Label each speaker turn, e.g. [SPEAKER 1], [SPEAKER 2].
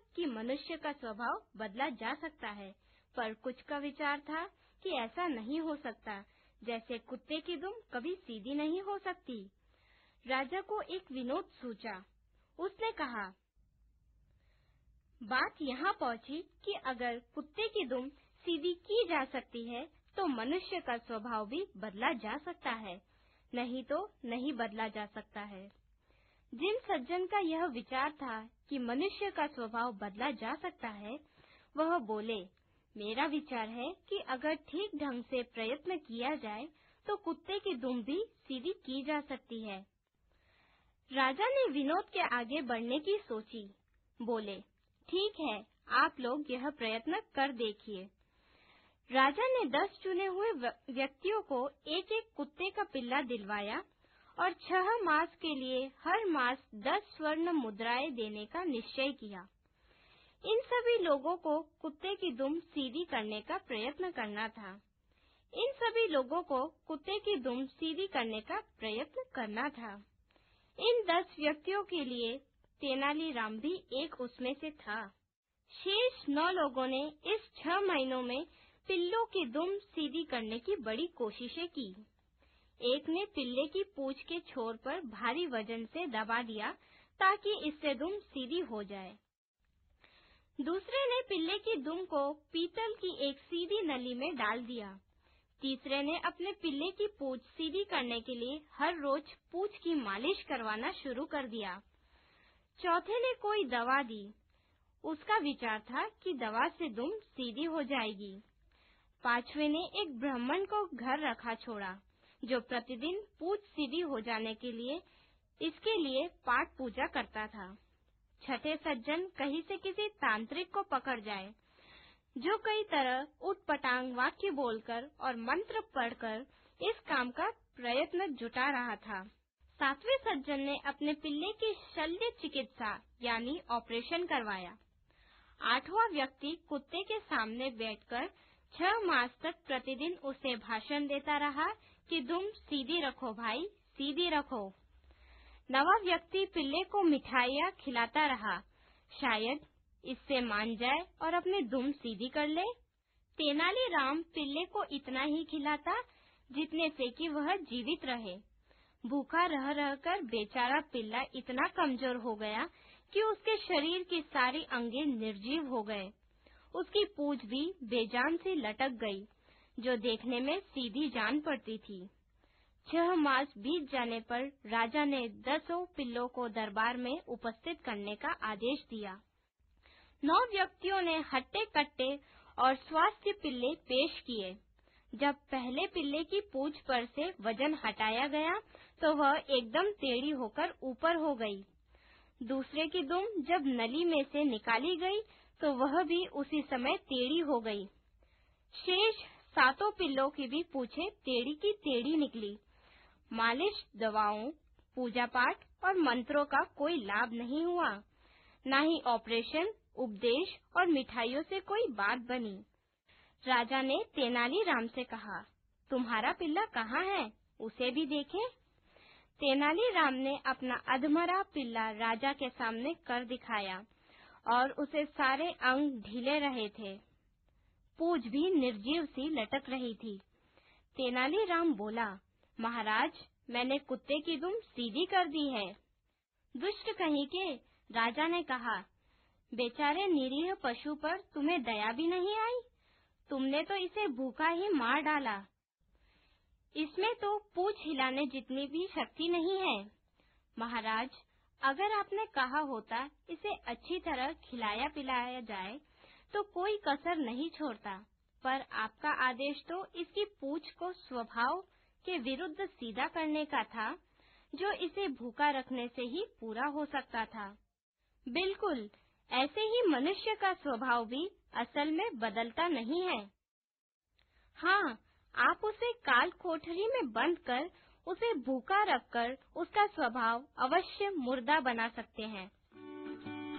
[SPEAKER 1] कि मनुष्य का स्वभाव बदला जा सकता है, पर कुछ का विचार था कि ऐसा नहीं हो सकता, जैसे कुत्ते की दुम कभी सीधी नहीं हो सकती। राजा को एक विनोद सूझा। उसने कहा, बात यहाँ पहुँची कि अगर कुत्ते की दुम सीधी की जा सकती है, तो मनुष्य का स्वभाव भी बदला जा सकता है, नहीं तो नहीं बदला जा सकता है। जिन सज्जन का यह विचार था कि मनुष्य का स्वभाव बदला जा सकता है, वह बोले, मेरा विचार है कि अगर ठीक ढंग से प्रयत्न किया जाए तो कुत्ते की दुम भी सीधी की जा सकती है। राजा ने विनोद के आगे बढ़ने की सोची। बोले, ठीक है, आप लोग यह प्रयत्न कर देखिए। राजा ने 10 चुने हुए व्यक्तियों को एक एक कुत्ते का पिल्ला दिलवाया और 6 मास के लिए हर मास 10 स्वर्ण मुद्राएं देने का निश्चय किया। इन सभी लोगों को कुत्ते की दुम सीधी करने का प्रयत्न करना था। इन सभी लोगों को कुत्ते की दुम सीधी करने का प्रयत्न करना था। इन 10 व्यक्तियों के लिए तेनालीराम भी एक उसमें से था। शेष 9 लोगों ने इस 6 महीनों में पिल्लों की दुम सीधी करने की बड़ी कोशिशें की। एक ने पिल्ले की पूंछ के छोर पर भारी वजन से दबा दिया ताकि इससे दुम सीधी हो जाए। दूसरे ने पिल्ले की दुम को पीतल की एक सीधी नली में डाल दिया। तीसरे ने अपने पिल्ले की पूंछ सीधी करने के लिए हर रोज पूंछ की मालिश करवाना शुरू कर दिया। चौथे ने कोई दवा दी। उसका विचार था कि दवा से दुम सीधी हो जाएगी। पांचवे ने एक ब्राह्मण को घर रखा छोड़ा, जो प्रतिदिन पूंछ सीधी हो जाने के लिए इसके लिए पाठ पूजा करता था। छठे सज्जन कहीं से किसी तांत्रिक को पकड़ जाए, जो कई तरह उटपटांग वाक्य बोलकर और मंत्र पढ़कर इस काम का प्रयत्न जुटा रहा था। सातवें सज्जन ने अपने पिल्ले की शल्य चिकित्सा यानी ऑपरेशन करवाया। आठवां व्यक्ति कुत्ते के सामने बैठकर 6 मास तक प्रतिदिन उसे भाषण देता रहा कि तुम सीधी रखो भाई, सीधी रखो। नवा व्यक्ति पिल्ले को मिठाइयाँ खिलाता रहा, शायद इससे मान जाए और अपनी दुम सीधी कर ले। तेनालीराम पिल्ले को इतना ही खिलाता जितने से कि वह जीवित रहे। भूखा रह रहकर बेचारा पिल्ला इतना कमजोर हो गया कि उसके शरीर की सारी अंगें निर्जीव हो गए। उसकी पूंछ भी बेजान सी लटक गई, जो देखने में सीधी जान पड़ती थी। 6 मास बीत जाने पर राजा ने 10 पिल्लों को दरबार में उपस्थित करने का आदेश दिया। 9 व्यक्तियों ने हट्टे कट्टे और स्वास्थ्य पिल्ले पेश किए। जब पहले पिल्ले की पूंछ पर से वजन हटाया गया तो वह एकदम टेढ़ी होकर ऊपर हो गई। दूसरे की दुम जब नली में से निकाली गई तो वह भी उसी समय टेढ़ी हो गई। शेष 7 पिल्लों की भी पूंछें टेढ़ी की टेढ़ी निकली। मालिश, दवाओं, पूजा पाठ और मंत्रों का कोई लाभ नहीं हुआ। न ही ऑपरेशन, उपदेश और मिठाइयों से कोई बात बनी। राजा ने तेनालीराम से कहा, तुम्हारा पिल्ला कहाँ है? उसे भी देखें। तेनालीराम ने अपना अधमरा पिल्ला राजा के सामने कर दिखाया और उसे सारे अंग ढीले रहे थे। पूंछ भी निर्जीव सी लटक रही थी। तेनालीराम बोला, महाराज, मैंने कुत्ते की दुम सीधी कर दी है। दुष्ट कहीं के, राजा ने कहा, बेचारे निरीह पशु पर तुम्हें दया भी नहीं आई? तुमने तो इसे भूखा ही मार डाला। इसमें तो पूंछ हिलाने जितनी भी शक्ति नहीं है। महाराज, अगर आपने कहा होता इसे अच्छी तरह खिलाया पिलाया जाए तो कोई कसर नहीं छोड़ता, पर आपका आदेश तो इसकी पूंछ को स्वभाव के विरुद्ध सीधा करने का था, जो इसे भूखा रखने से ही पूरा हो सकता था। बिल्कुल, ऐसे ही मनुष्य का स्वभाव भी असल में बदलता नहीं है। हाँ, आप उसे काल कोठरी में बंद कर उसे भूखा रखकर उसका स्वभाव अवश्य मुर्दा बना सकते हैं,